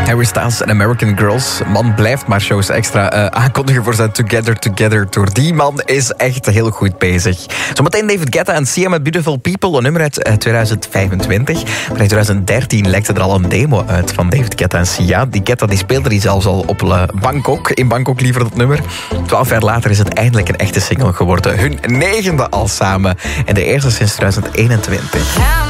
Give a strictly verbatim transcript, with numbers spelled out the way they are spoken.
Harry Styles en American Girls. Man blijft maar shows extra uh, aankondigen voor zijn Together Together Tour. Die man is echt heel goed bezig. Zometeen David Guetta en Sia met Beautiful People. Een nummer uit uh, twintig vijfentwintig. Maar in twintig dertien lekte er al een demo uit van David Guetta en Sia. Die Guetta die speelde die zelfs al op uh, Bangkok. In Bangkok liever dat nummer. Twaalf jaar later is het eindelijk een echte single geworden. Hun negende al samen. En de eerste sinds twintig eenentwintig.